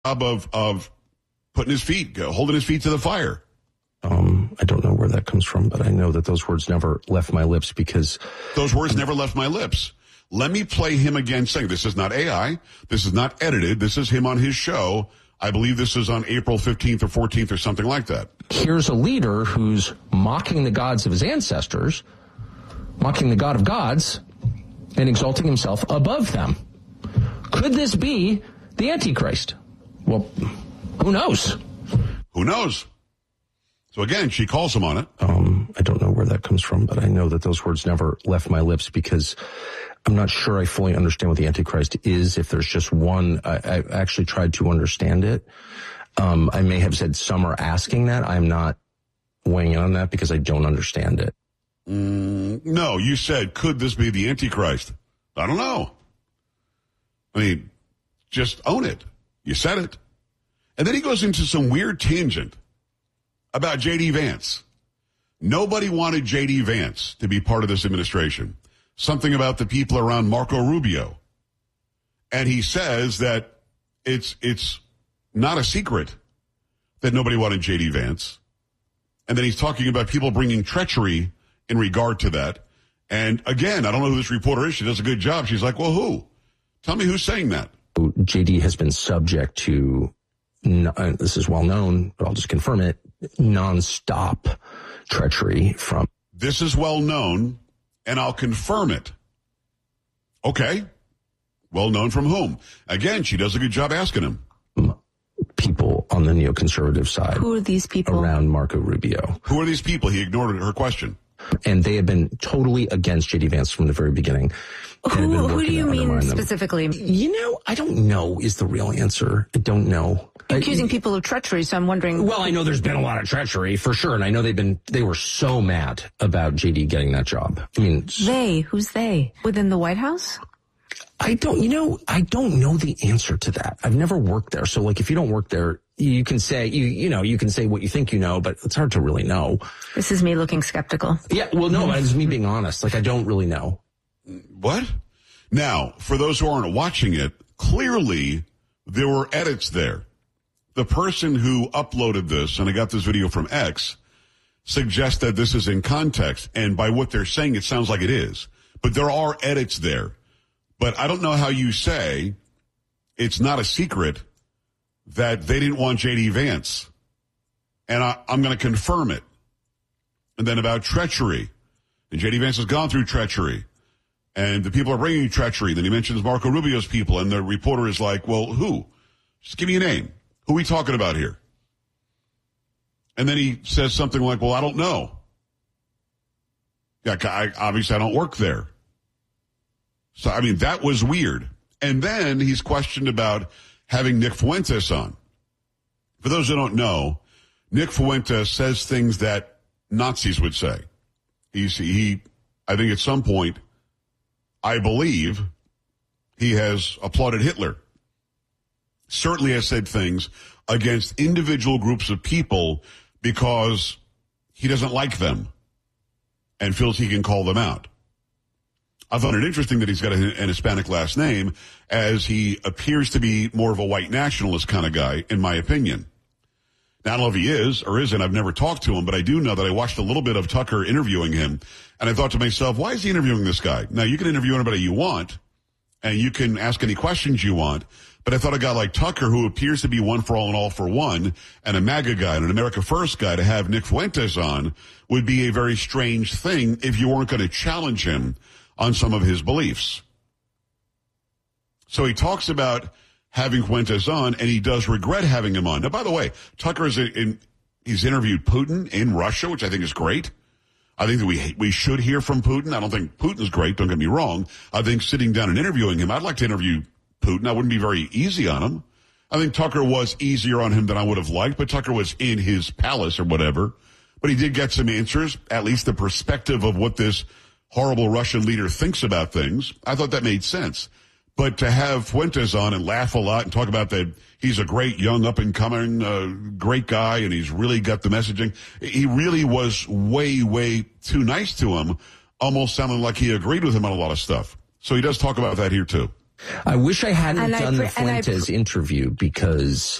of putting his feet, holding his feet to the fire. I don't know where that comes from, but I know that those words never left my lips because... Those words never left my lips. Let me play him again saying, this is not AI, this is not edited, this is him on his show. I believe this is on April 15th or 14th or something like that. Here's a leader who's mocking the gods of his ancestors, mocking the God of gods, and exalting himself above them. Could this be the Antichrist? Well, who knows? Who knows? So again, she calls him on it. I don't know where that comes from, but I know that those words never left my lips because I'm not sure I fully understand what the Antichrist is. If there's just one, I actually tried to understand it. I may have said some are asking that. I'm not weighing in on that because I don't understand it. No, you said, could this be the Antichrist? I don't know. I mean, just own it. You said it. And then he goes into some weird tangent about J.D. Vance. Nobody wanted J.D. Vance to be part of this administration. Something about the people around Marco Rubio. And he says that it's not a secret that nobody wanted J.D. Vance. And then he's talking about people bringing treachery in regard to that. And again, I don't know who this reporter is. She does a good job. She's like, well, who? Tell me who's saying that. J.D. has been subject to, this is well known, but I'll just confirm it, nonstop treachery from. This is well known, and I'll confirm it. Okay. Well known from whom? Again, she does a good job asking him. People on the neoconservative side. Who are these people? Around Marco Rubio. Who are these people? He ignored her question. And they have been totally against J.D. Vance from the very beginning. Who do you mean specifically? You know, I don't know is the real answer. I don't know. Accusing people of treachery, so I'm wondering. Well, I know there's been a lot of treachery for sure, and I know they were so mad about J.D. getting that job. I mean, who's they? Within the White House? I don't know the answer to that. I've never worked there, so like if you don't work there, you can say you can say what you think you know, but it's hard to really know. This is me looking skeptical. Yeah, well, no, it's me being honest. Like I don't really know. What? Now, for those who aren't watching it, clearly there were edits there. The person who uploaded this, and I got this video from X, suggests that this is in context, and by what they're saying, it sounds like it is. But there are edits there. But I don't know how you say it's not a secret that they didn't want J.D. Vance. And I'm going to confirm it. And then about treachery. And J.D. Vance has gone through treachery. And the people are bringing treachery. Then he mentions Marco Rubio's people. And the reporter is like, well, who? Just give me a name. Who are we talking about here? And then he says something like, well, I don't know. Yeah, obviously I don't work there. So, I mean, that was weird. And then he's questioned about having Nick Fuentes on. For those who don't know, Nick Fuentes says things that Nazis would say. He, I think at some point, I believe he has applauded Hitler. Certainly has said things against individual groups of people because he doesn't like them and feels he can call them out. I found it interesting that he's got an Hispanic last name, as he appears to be more of a white nationalist kind of guy, in my opinion. Now, I don't know if he is or isn't. I've never talked to him, but I do know that I watched a little bit of Tucker interviewing him, and I thought to myself, why is he interviewing this guy? Now, you can interview anybody you want, and you can ask any questions you want, but I thought a guy like Tucker, who appears to be one for all and all for one, and a MAGA guy and an America First guy, to have Nick Fuentes on would be a very strange thing if you weren't going to challenge him on some of his beliefs. So he talks about having Fuentes on, and he does regret having him on. Now, by the way, Tucker he's interviewed Putin in Russia, which I think is great. I think that we should hear from Putin. I don't think Putin's great, don't get me wrong. I think sitting down and interviewing him, I'd like to interview Putin. I wouldn't be very easy on him. I think Tucker was easier on him than I would have liked, but Tucker was in his palace or whatever. But he did get some answers, at least the perspective of what this horrible Russian leader thinks about things. I thought that made sense. But to have Fuentes on and laugh a lot and talk about that he's a great young up-and-coming great guy and he's really got the messaging, he really was way, way too nice to him, almost sounding like he agreed with him on a lot of stuff. So he does talk about that here too. I wish I hadn't done the Fuentes interview because